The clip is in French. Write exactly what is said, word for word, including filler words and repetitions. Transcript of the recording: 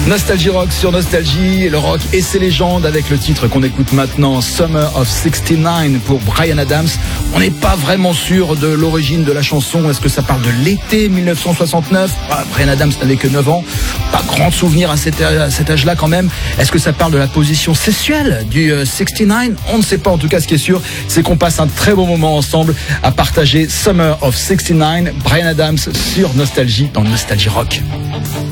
Nostalgie Rock sur Nostalgie, le rock et ses légendes avec le titre qu'on écoute maintenant, Summer of soixante-dix-neuf pour Bryan Adams. On n'est pas vraiment sûr de l'origine de la chanson. Est-ce que ça parle de l'été dix-neuf cent soixante-neuf? ah, Bryan Adams n'avait que neuf ans. Pas grand souvenir à cet, à cet âge-là quand même. Est-ce que ça parle de la position sexuelle du euh, soixante-dix-neuf? On ne sait pas. En tout cas, ce qui est sûr, c'est qu'on passe un très bon moment ensemble à partager Summer of soixante-dix-neuf, Bryan Adams sur Nostalgie dans Nostalgie Rock.